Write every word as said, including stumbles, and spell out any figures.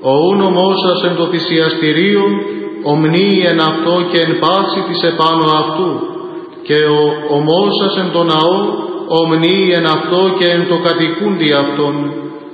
ο ούν ομόσας εν το θυσιαστηρίο, ομνύει εν αυτό και εν πάση της επάνω αυτού, και ο ομόσας εν το ναό, ομνύει εν αυτό και εν το κατοικούντι αυτόν,